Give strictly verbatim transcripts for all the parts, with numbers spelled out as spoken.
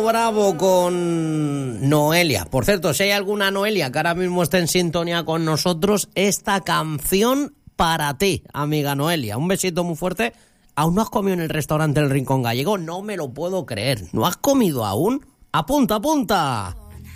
Bravo con Noelia. Por cierto, si hay alguna Noelia que ahora mismo esté en sintonía con nosotros, esta canción para ti, amiga Noelia. Un besito muy fuerte. ¿Aún no has comido en el restaurante El Rincón Gallego? No me lo puedo creer. ¿No has comido aún? ¡Apunta, apunta!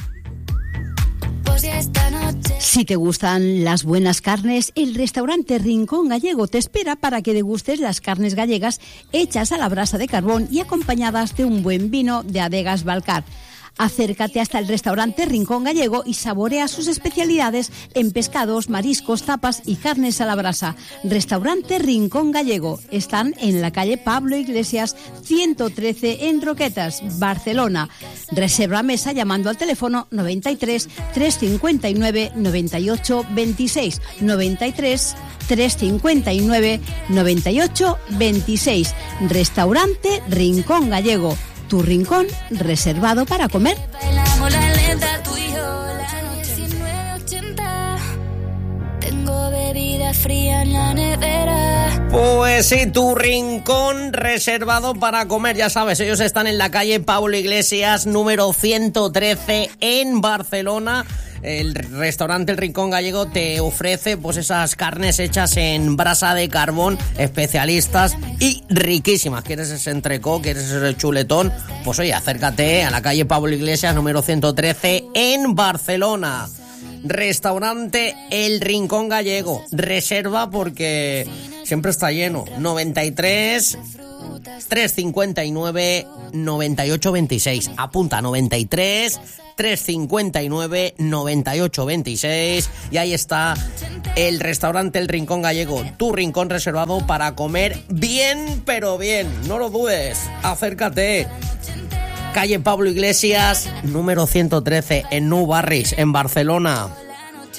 Si te gustan las buenas carnes, el restaurante Rincón Gallego te espera para que degustes las carnes gallegas hechas a la brasa de carbón y acompañadas de un buen vino de Adegas Balcar. Acércate hasta el restaurante Rincón Gallego y saborea sus especialidades en pescados, mariscos, tapas y carnes a la brasa. Restaurante Rincón Gallego. Están en la calle Pablo Iglesias ciento trece en Roquetas, Barcelona. Reserva mesa llamando al teléfono noventa y tres, trescientos cincuenta y nueve, noventa y ocho veintiséis, noventa y tres, trescientos cincuenta y nueve, noventa y ocho veintiséis. Restaurante Rincón Gallego. Tu rincón reservado para comer. Bailamos la lenta, tú y yo, la noche diecinueve ochenta. Tengo bebida fría en la nevera. Pues sí, tu rincón reservado para comer. Ya sabes, ellos están en la calle Pablo Iglesias, número ciento trece, en Barcelona. El restaurante El Rincón Gallego te ofrece pues esas carnes hechas en brasa de carbón, especialistas y riquísimas. ¿Quieres ese entrecot? ¿Quieres ese chuletón? Pues oye, acércate a la calle Pablo Iglesias, número ciento trece, en Barcelona. Restaurante El Rincón Gallego. Reserva porque siempre está lleno. noventa y tres, trescientos cincuenta y nueve, noventa y ocho veintiséis. Apunta, noventa y tres, trescientos cincuenta y nueve, noventa y ocho veintiséis. Y ahí está el restaurante El Rincón Gallego, tu rincón reservado para comer bien, pero bien. No lo dudes, acércate. Calle Pablo Iglesias, número ciento trece, en Nou Barris, en Barcelona.